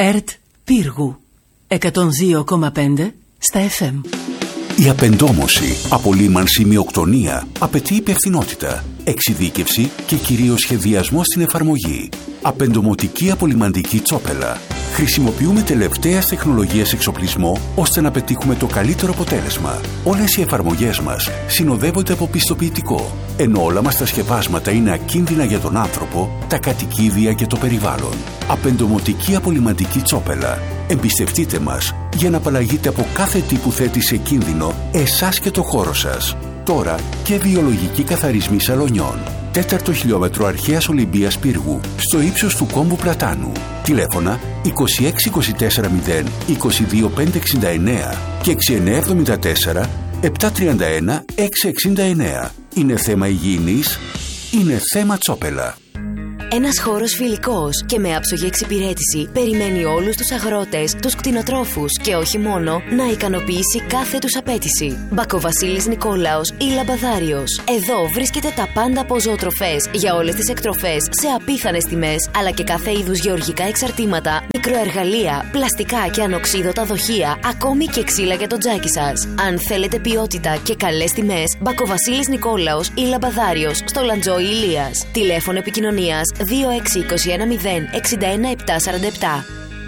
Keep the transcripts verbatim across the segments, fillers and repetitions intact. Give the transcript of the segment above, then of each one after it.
ΕΡΤ Πύργου εκατόν δύο κόμμα πέντε στα εφ εμ. Η απεντόμωση, απολύμανση, μειοκτονία απαιτεί υπευθυνότητα, εξειδίκευση και κυρίως σχεδιασμό στην εφαρμογή. Απεντομωτική απολυμαντική τσόπελα. Χρησιμοποιούμε τελευταίας τεχνολογίας εξοπλισμό ώστε να πετύχουμε το καλύτερο αποτέλεσμα. Όλες οι εφαρμογές μας συνοδεύονται από πιστοποιητικό, ενώ όλα μας τα σκευάσματα είναι ακίνδυνα για τον άνθρωπο, τα κατοικίδια και το περιβάλλον. Απεντομωτική απολυμαντική τσόπελα. Εμπιστευτείτε μας για να απαλλαγείτε από κάθε τι που θέτει σε κίνδυνο εσάς και το χώρο σας. Τώρα και βιολογική καθαρισμοί σαλονιών. Τέταρτο χιλιόμετρο αρχαίας Ολυμπίας Πύργου, στο ύψος του κόμβου Πλατάνου. Τηλέφωνα είκοσι έξι είκοσι τέσσερα μηδέν είκοσι δύο πεντακόσια εξήντα εννέα και έξι εννέα εβδομήντα τέσσερα επτακόσια τριάντα ένα εξακόσια εξήντα εννέα. Είναι θέμα υγιεινής, είναι θέμα τσόπελα. Ένας χώρος φιλικός και με άψογη εξυπηρέτηση περιμένει όλους τους αγρότες, τους κτηνοτρόφους και όχι μόνο να ικανοποιήσει κάθε τους απέτηση. Μπακοβασίλης Νικόλαος ή Λαμπαδάριος. Εδώ βρίσκεται τα πάντα από ζωοτροφές για όλες τις εκτροφές σε απίθανες τιμές, αλλά και κάθε είδους γεωργικά εξαρτήματα, μικροεργαλεία, πλαστικά και ανοξίδωτα δοχεία, ακόμη και ξύλα για το τζάκι σας. Αν θέλετε ποιότητα και καλές τιμές, Μπακοβασίλης Νικόλαος ή Λαμπαδάριος στο Λαντζόι Ηλίας. Τηλέφωνο επικοινωνίας δύο έξι είκοσι ένα μηδέν εξήντα ένα επτακόσια σαράντα επτά.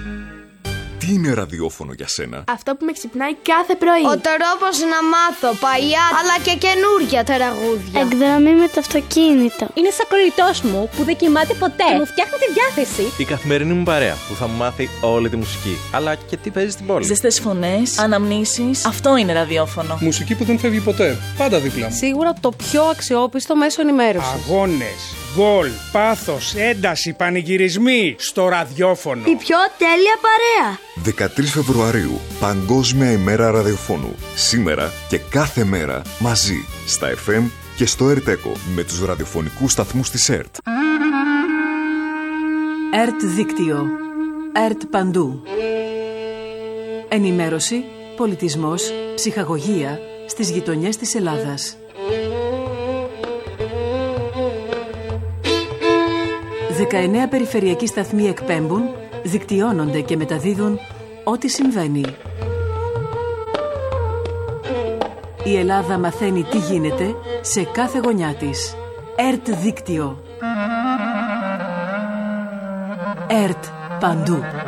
Τι είναι ραδιόφωνο για σένα? Αυτό που με ξυπνάει κάθε πρωί. Ο τρόπος να μάθω παλιά αλλά και καινούργια τραγούδια. Εκδρομή με το αυτοκίνητο. Είναι σαν κολλητός μου που δεν κοιμάται ποτέ. Και μου φτιάχνει τη διάθεση. Η καθημερινή μου παρέα που θα μου μάθει όλη τη μουσική. Αλλά και τι παίζει στην πόλη. Ζεστές φωνές, αναμνήσεις. Αυτό είναι ραδιόφωνο. Μουσική που δεν φεύγει ποτέ. Πάντα δίπλα μου. Σίγουρα το πιο αξιόπιστο μέσο ενημέρωσης. Αγώνες, γκολ, πάθος, ένταση, πανηγυρισμοί στο ραδιόφωνο. Η πιο τέλεια παρέα. δεκατρείς Φεβρουαρίου, Παγκόσμια ημέρα ραδιοφώνου. Σήμερα και κάθε μέρα μαζί στα εφ εμ και στο ΕΡΤ-ΕΚΟ με τους ραδιοφωνικούς σταθμούς της ΕΡΤ. ΕΡΤ Δίκτυο. ΕΡΤ Παντού. Ενημέρωση, πολιτισμός, ψυχαγωγία στις γειτονιές της Ελλάδας. δεκαεννέα περιφερειακοί σταθμοί εκπέμπουν, δικτυώνονται και μεταδίδουν ό,τι συμβαίνει. Η Ελλάδα μαθαίνει τι γίνεται σε κάθε γωνιά της. ΕΡΤ Δίκτυο. ΕΡΤ Παντού.